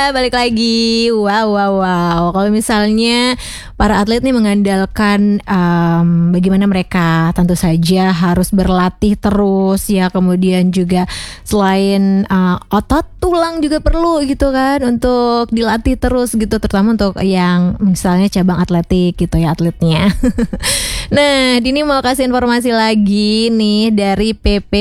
balik lagi. Wow. Kalau misalnya para atlet nih mengandalkan bagaimana mereka tentu saja harus berlatih terus ya. Kemudian juga selain otot, tulang juga perlu gitu kan untuk dilatih terus gitu, terutama untuk yang misalnya cabang atletik gitu ya atletnya. Nah, Dini mau kasih informasi lagi nih dari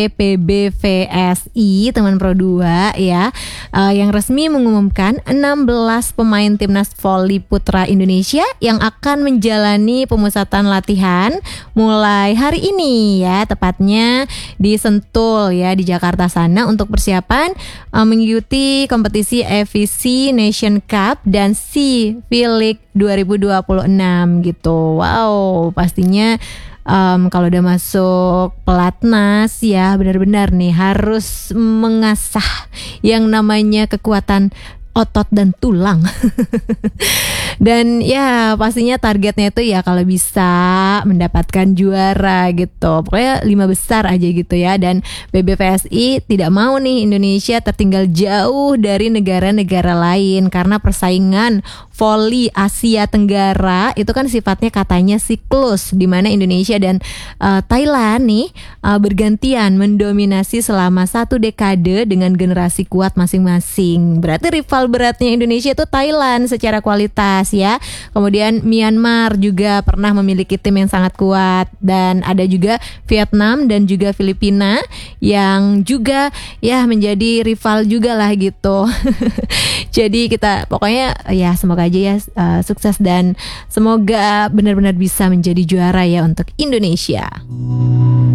PPPBVSI teman Pro 2 ya, yang resmi mengumumkan 16 pemain timnas voli putra Indonesia yang akan menjalani pemusatan latihan mulai hari ini ya, tepatnya di Sentul ya di Jakarta sana untuk persiapan mengikuti kompetisi EVC Nation Cup dan Sea V-League 2026 gitu. Wow, pastinya kalau udah masuk pelatnas ya benar-benar nih harus mengasah yang namanya kekuatan otot dan tulang. Dan ya pastinya targetnya itu ya kalau bisa mendapatkan juara gitu. Pokoknya 5 besar aja gitu ya. Dan PBVSI tidak mau nih Indonesia tertinggal jauh dari negara-negara lain, karena persaingan voli Asia Tenggara itu kan sifatnya katanya siklus, di mana Indonesia dan Thailand nih bergantian mendominasi selama 1 dekade dengan generasi kuat masing-masing. Berarti rival beratnya Indonesia itu Thailand secara kualitas ya. Kemudian Myanmar juga pernah memiliki tim yang sangat kuat, dan ada juga Vietnam dan juga Filipina yang juga ya menjadi rival juga lah gitu. Jadi kita pokoknya ya semoga aja ya sukses dan semoga benar-benar bisa menjadi juara ya untuk Indonesia.